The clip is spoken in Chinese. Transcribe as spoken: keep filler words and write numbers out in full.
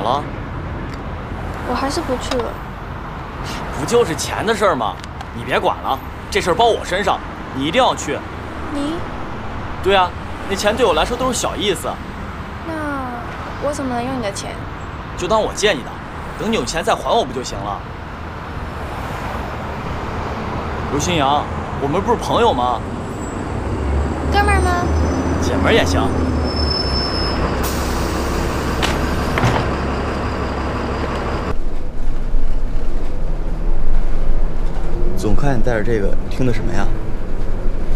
了？ 我还是不去了。 不就是钱的事儿吗？你别管了，这事儿包我身上，你一定要去。 你？ 对啊，那钱对我来说都是小意思。 那我怎么能用你的钱？ 就当我借你的，等你有钱再还我不就行了？刘新阳，我们不是朋友吗？ 哥们儿吗？ 姐们儿也行。 总看你带着这个，听的什么呀？